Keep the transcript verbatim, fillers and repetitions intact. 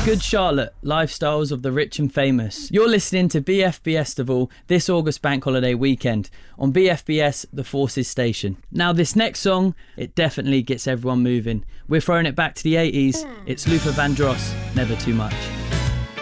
Good Charlotte, Lifestyles of the Rich and Famous. You're listening to B F B Estival this August bank holiday weekend on B F B S The Forces Station. Now this next song, it definitely gets everyone moving. We're throwing it back to the eighties. It's Luther Vandross, Never Too Much.